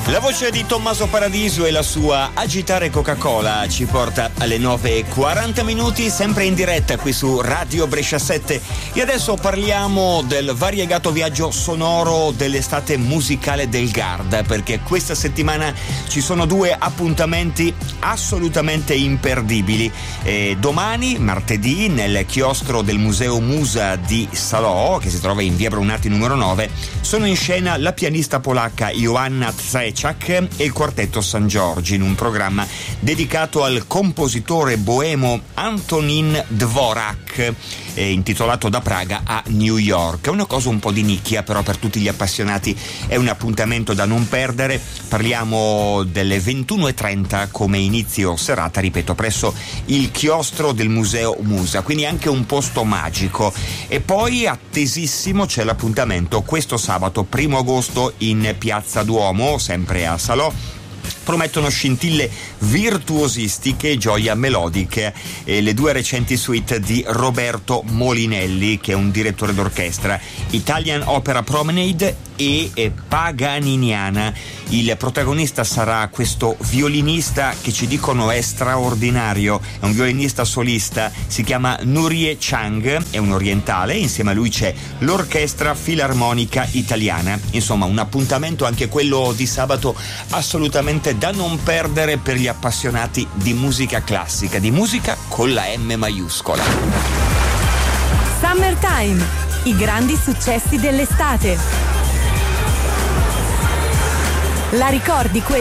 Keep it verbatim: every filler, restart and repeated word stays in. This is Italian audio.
La voce di Tommaso Paradiso e la sua Agitare Coca-Cola ci porta alle nove e quaranta minuti, sempre in diretta qui su Radio Brescia sette. E adesso parliamo del variegato viaggio sonoro dell'estate musicale del Garda, perché questa settimana ci sono due appuntamenti assolutamente imperdibili. E domani, martedì, nel chiostro del Museo Musa di Salò, che si trova in via Brunati numero nove, sono in scena la pianista polacca Joanna Trzeciak e il quartetto San Giorgi, in un programma dedicato al compositore boemo Antonín Dvořák, eh, intitolato Da Praga a New York. È una cosa un po' di nicchia, però per tutti gli appassionati è un appuntamento da non perdere. Parliamo delle ventuno e trenta come inizio serata, ripeto, presso il chiostro del Museo Musa, quindi anche un posto magico. E poi attesissimo c'è l'appuntamento questo sabato primo agosto in Piazza Duomo, sempre a Salò. Promettono scintille virtuosistiche, gioia melodiche e le due recenti suite di Roberto Molinelli, che è un direttore d'orchestra, Italian Opera Promenade e Paganiniana. Il protagonista sarà questo violinista che ci dicono è straordinario, è un violinista solista, si chiama Nurie Chang, è un orientale, insieme a lui c'è l'Orchestra Filarmonica Italiana. Insomma, un appuntamento anche quello di sabato assolutamente da non perdere per gli appassionati di musica classica, di musica con la M maiuscola. Summertime, i grandi successi dell'estate. La ricordi questa?